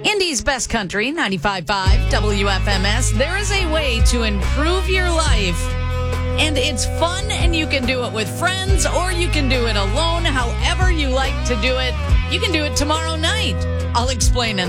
Indy's Best Country, 95.5 WFMS. There is a way to improve your life, and it's fun, and you can do it with friends, or you can do it alone. However you like to do it, you can do it tomorrow night. I'll explain in